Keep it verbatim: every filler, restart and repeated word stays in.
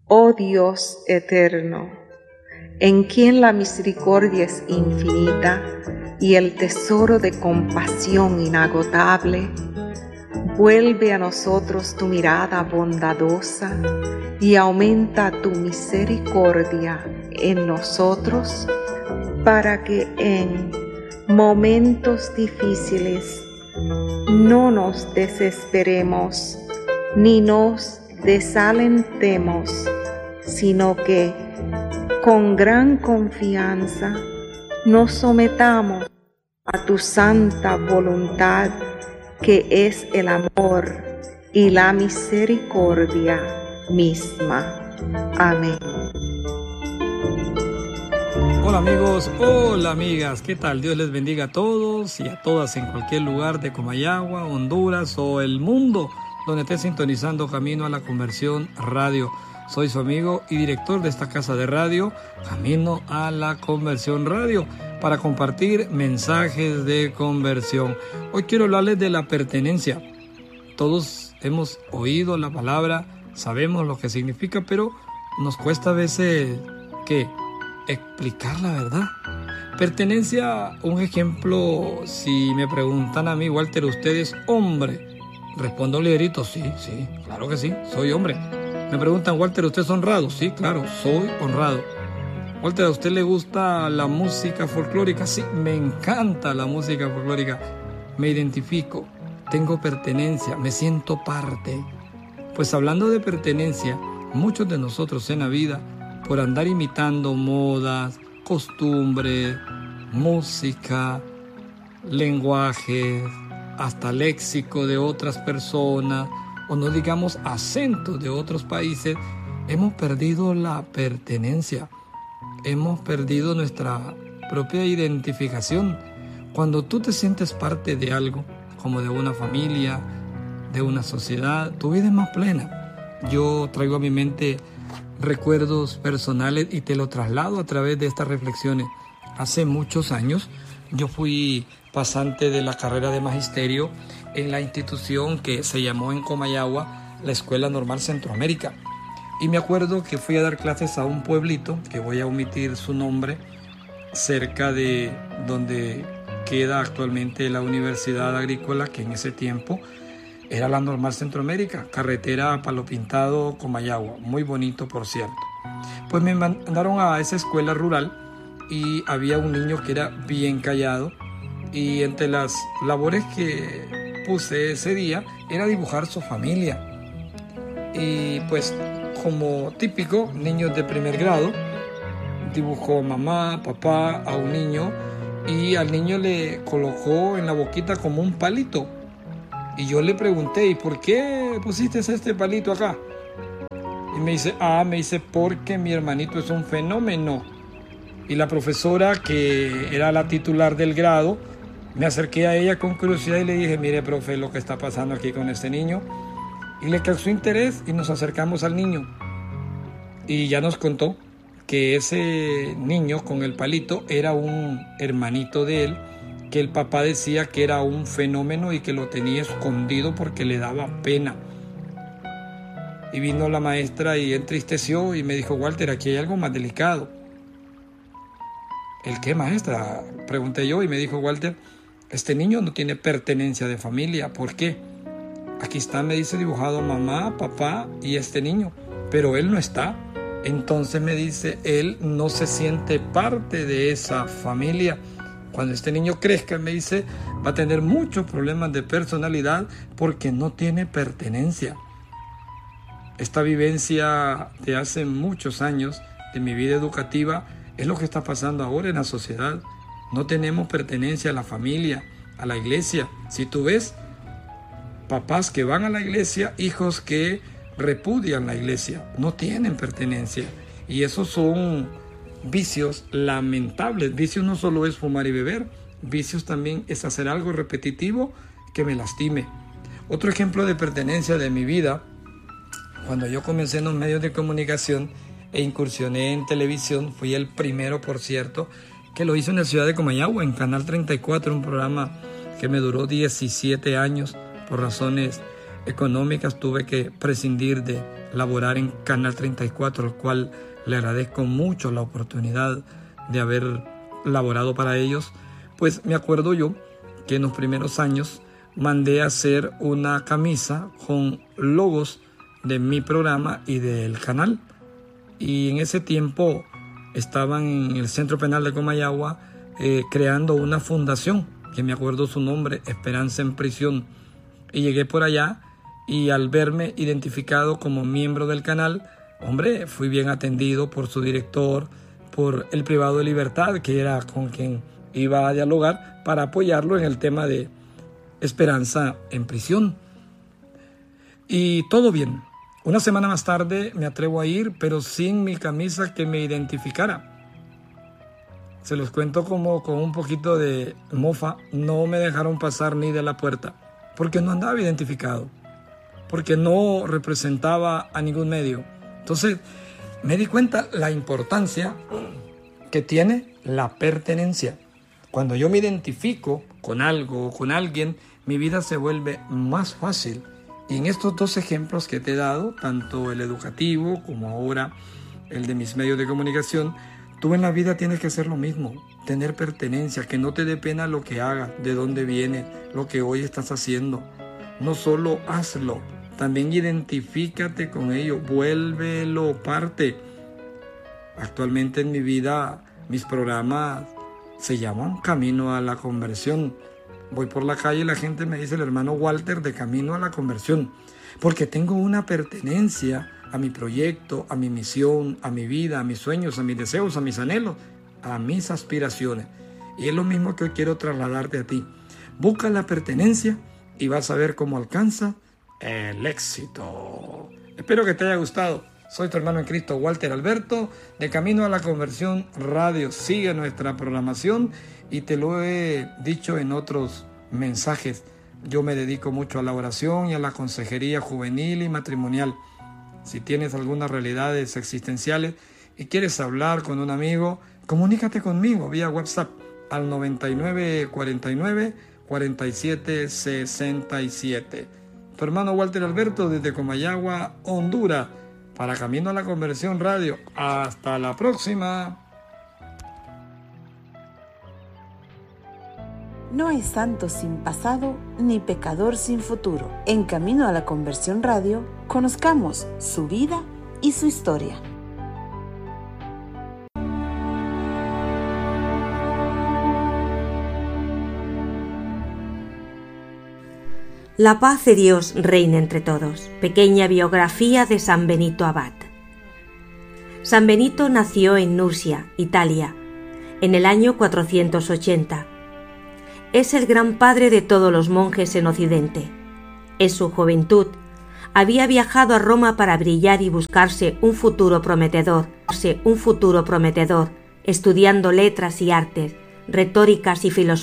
Oh Dios eterno, en quien la misericordia es infinita y el tesoro de compasión inagotable, vuelve a nosotros tu mirada bondadosa y aumenta tu misericordia en nosotros, para que en momentos difíciles no nos desesperemos ni nos desalentemos, sino que con gran confianza nos sometamos a tu santa voluntad, que es el amor y la misericordia misma. Amén. Hola amigos, hola amigas, ¿qué tal? Dios les bendiga a todos y a todas en cualquier lugar de Comayagua, Honduras o el mundo donde esté sintonizando Camino a la Conversión Radio. Soy su amigo y director de esta casa de radio, Camino a la Conversión Radio, para compartir mensajes de conversión. Hoy quiero hablarles de la pertenencia. Todos hemos oído la palabra, sabemos lo que significa, pero nos cuesta a veces, ¿qué? Explicar la verdad. Pertenencia, un ejemplo, si me preguntan a mí, Walter, ¿usted es hombre? Respondo ligerito, sí, sí, claro que sí, soy hombre. Me preguntan, Walter, ¿usted es honrado? Sí, claro, soy honrado. Walter, ¿a usted le gusta la música folclórica? Sí, me encanta la música folclórica. Me identifico, tengo pertenencia, me siento parte. Pues hablando de pertenencia, muchos de nosotros en la vida, por andar imitando modas, costumbres, música, lenguajes, hasta léxico de otras personas, o no digamos acentos de otros países, hemos perdido la pertenencia, hemos perdido nuestra propia identificación. Cuando tú te sientes parte de algo, como de una familia, de una sociedad, tu vida es más plena. Yo traigo a mi mente recuerdos personales y te lo traslado a través de estas reflexiones. Hace muchos años yo fui pasante de la carrera de magisterio en la institución que se llamó en Comayagua la Escuela Normal Centroamérica, y me acuerdo que fui a dar clases a un pueblito que voy a omitir su nombre, cerca de donde queda actualmente la Universidad Agrícola, que en ese tiempo era la Normal Centroamérica, carretera Palo Pintado, Comayagua, muy bonito por cierto. Pues me mandaron a esa escuela rural y había un niño que era bien callado, y entre las labores que puse ese día era dibujar su familia. Y pues como típico, niños de primer grado, dibujó mamá, papá a un niño, y al niño le colocó en la boquita como un palito. Y yo le pregunté, ¿y por qué pusiste este palito acá? Y me dice, ah, me dice, porque mi hermanito es un fenómeno. Y la profesora, que era la titular del grado, me acerqué a ella con curiosidad y le dije, mire, profe, lo que está pasando aquí con este niño. Y le causó interés y nos acercamos al niño. Y ya nos contó que ese niño con el palito era un hermanito de él, que el papá decía que era un fenómeno y que lo tenía escondido porque le daba pena. Y vino la maestra y entristeció y me dijo, Walter, aquí hay algo más delicado. ¿El qué, maestra? Pregunté yo, y me dijo, Walter, este niño no tiene pertenencia de familia. ¿Por qué? Aquí está, me dice, dibujado mamá, papá y este niño, pero él no está. Entonces me dice, él no se siente parte de esa familia. Cuando este niño crezca, me dice, va a tener muchos problemas de personalidad porque no tiene pertenencia. Esta vivencia de hace muchos años de mi vida educativa es lo que está pasando ahora en la sociedad. No tenemos pertenencia a la familia, a la iglesia. Si tú ves papás que van a la iglesia, hijos que repudian la iglesia, no tienen pertenencia. Y esos son vicios lamentables. Vicios no solo es fumar y beber, vicios también es hacer algo repetitivo que me lastime. Otro ejemplo de pertenencia de mi vida, cuando yo comencé en los medios de comunicación e incursioné en televisión, fui el primero, por cierto, que lo hizo en la ciudad de Comayagua, en Canal treinta y cuatro, un programa que me duró diecisiete años por razones económicas tuve que prescindir de laborar en Canal treinta y cuatro, al cual le agradezco mucho la oportunidad de haber laborado para ellos. Pues me acuerdo yo que en los primeros años mandé a hacer una camisa con logos de mi programa y del canal, y en ese tiempo estaban en el Centro Penal de Comayagua eh, creando una fundación, que me acuerdo su nombre, Esperanza en Prisión, y llegué por allá y al verme identificado como miembro del canal, hombre, fui bien atendido por su director, por el privado de libertad, que era con quien iba a dialogar para apoyarlo en el tema de Esperanza en Prisión. Y todo bien. Una semana más tarde me atrevo a ir, pero sin mi camisa que me identificara. Se los cuento como con un poquito de mofa. No me dejaron pasar ni de la puerta, porque no andaba identificado, porque no representaba a ningún medio. Entonces me di cuenta la importancia que tiene la pertenencia. Cuando yo me identifico con algo o con alguien, mi vida se vuelve más fácil. Y en estos dos ejemplos que te he dado, tanto el educativo como ahora el de mis medios de comunicación, tú en la vida tienes que hacer lo mismo, tener pertenencia, que no te dé pena lo que hagas, de dónde viene, lo que hoy estás haciendo. No solo hazlo, también identifícate con ello, vuélvelo parte. Actualmente en mi vida, mis programas se llaman Camino a la Conversión. Voy por la calle y la gente me dice el hermano Walter de Camino a la Conversión, porque tengo una pertenencia a mi proyecto, a mi misión, a mi vida, a mis sueños, a mis deseos, a mis anhelos, a mis aspiraciones. Y es lo mismo que hoy quiero trasladarte a ti. Busca la pertenencia y vas a ver cómo alcanza el éxito. Espero que te haya gustado. Soy tu hermano en Cristo, Walter Alberto, de Camino a la Conversión Radio. Sigue nuestra programación y te lo he dicho en otros mensajes. Yo me dedico mucho a la oración y a la consejería juvenil y matrimonial. Si tienes algunas realidades existenciales y quieres hablar con un amigo, comunícate conmigo vía WhatsApp al noventa y nueve cuarenta y nueve cuarenta y siete sesenta y siete. Tu hermano Walter Alberto desde Comayagua, Honduras, para Camino a la Conversión Radio. Hasta la próxima. No hay santo sin pasado, ni pecador sin futuro. En Camino a la Conversión Radio, conozcamos su vida y su historia. La paz de Dios reina entre todos. Pequeña biografía de San Benito Abad. San Benito nació en Nursia, Italia, en el año cuatrocientos ochenta. Es el gran padre de todos los monjes en Occidente. En su juventud, había viajado a Roma para brillar y buscarse un futuro prometedor, un futuro prometedor, estudiando letras y artes, retóricas y filosofía.